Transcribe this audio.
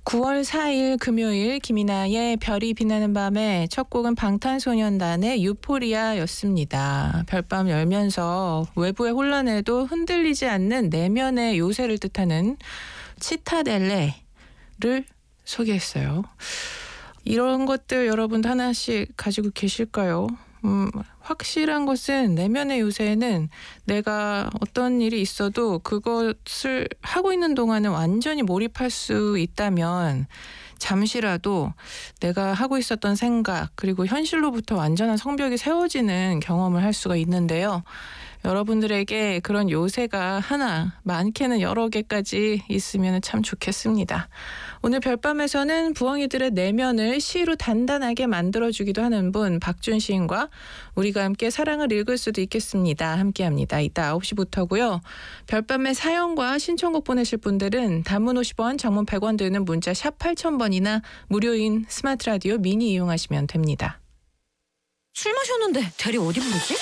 9월 4일 금요일 김이나의 별이 빛나는 밤에 첫 곡은 방탄소년단의 유포리아였습니다. 별밤 열면서 외부의 혼란에도 흔들리지 않는 내면의 요새를 뜻하는 치타델레를 소개했어요. 이런 것들 여러분도 하나씩 가지고 계실까요? 확실한 것은 내면의 요새는 내가 어떤 일이 있어도 그것을 하고 있는 동안은 완전히 몰입할 수 있다면 잠시라도 내가 하고 있었던 생각 그리고 현실로부터 완전한 성벽이 세워지는 경험을 할 수가 있는데요. 여러분들에게 그런 요새가 하나, 많게는 여러 개까지 있으면 참 좋겠습니다. 오늘 별밤에서는 부엉이들의 내면을 시로 단단하게 만들어주기도 하는 분 박준 시인과 우리가 함께 사랑을 읽을 수도 있겠습니다. 함께합니다. 이따 9시부터고요. 별밤의 사연과 신청곡 보내실 분들은 단문 50원, 장문 100원 드는 문자 샵 8000번이나 무료인 스마트 라디오 미니 이용하시면 됩니다. 술 마셨는데 대리 어디 부르지?